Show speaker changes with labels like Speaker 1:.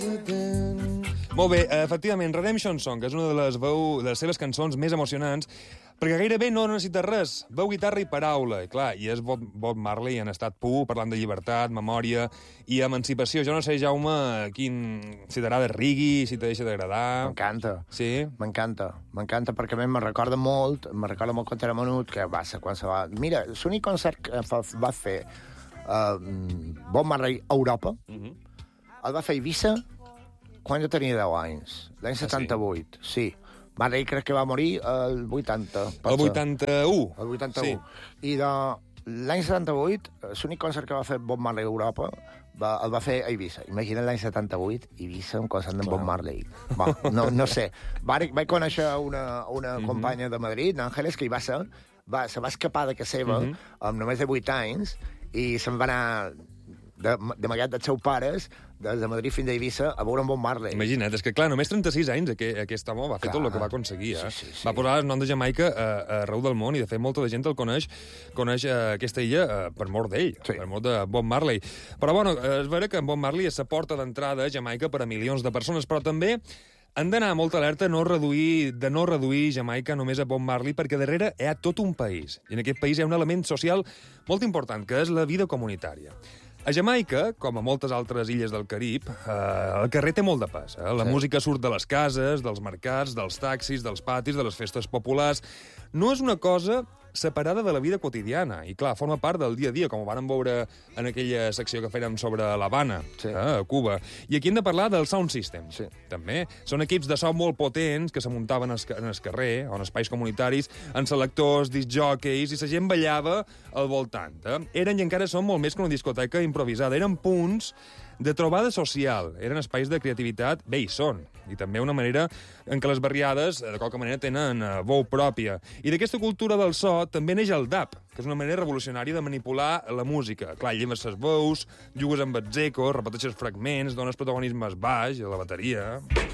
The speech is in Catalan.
Speaker 1: Molt bé, efectivament, Redemption Song, que és una de les seves cançons més emocionants, perquè gairebé no necessita res, veu, guitarra i paraula. I clar, i és Bob Marley en estat pur, parlant de llibertat, memòria i emancipació. Jo no sé, Jaume, si t'agrada reggae, si te deixa d'agradar...
Speaker 2: M'encanta.
Speaker 1: Sí?
Speaker 2: M'encanta perquè a mi me recorda molt quan era menut, que va ser quan se va... Mira, l'únic concert que va fer Bob Marley a Europa, el va fer a Eivissa quan jo tenia 10 anys, l'any 78, sí. Marley crec que va morir el 80.
Speaker 1: El 81.
Speaker 2: El 81.
Speaker 1: Sí.
Speaker 2: I l'any 78, l'únic concert que va fer Bob Marley a Europa el va fer a Eivissa. Imagina't l'any 78, Eivissa, un concert de Bob Marley. No sé. Vaig conèixer una companya de Madrid, Àngeles, que se va escapar de casa seva amb només de 8 anys i se'n va anar d'amagat dels seus pares, des de Madrid fins a Eivissa, a veure un Bob Marley.
Speaker 1: Imagina't, és que clar, només 36 anys aquest home va fer tot el que va aconseguir. Sí. Va posar el nom de Jamaica arreu del món i, de fet, molta de gent el coneix aquesta illa per mort d'ell, per mort de Bob Marley. Però, bueno, és vera que en Bob Marley és la porta d'entrada a Jamaica per a milions de persones, però també han d'anar molt alerta de no reduir Jamaica només a Bob Marley, perquè darrere hi ha tot un país. I en aquest país hi ha un element social molt important, que és la vida comunitària. A Jamaica, com a moltes altres illes del Carib, el carrer té molt de pas. La música surt de les cases, dels mercats, dels taxis, dels patis, de les festes populars. No és una cosa separada de la vida quotidiana. I, clar, forma part del dia a dia, com ho vàrem veure en aquella secció que fèiem sobre l'Havana, a Cuba. I aquí hem de parlar del sound system. També. Són equips de so molt potents que se muntaven en el carrer, o en espais comunitaris, en selectors, discjòqueis, i la gent ballava al voltant. Eren i encara són molt més que una discoteca improvisada. Eren punts de trobada social, eren espais de creativitat, bé, hi són, i també una manera en què les barriades, de qualque manera, tenen veu pròpia. I d'aquesta cultura del so també neix el dub, que és una manera revolucionària de manipular la música. Clar, lleves les veus, jugues amb els ecos, repeteixes fragments, dones protagonisme baix a la bateria.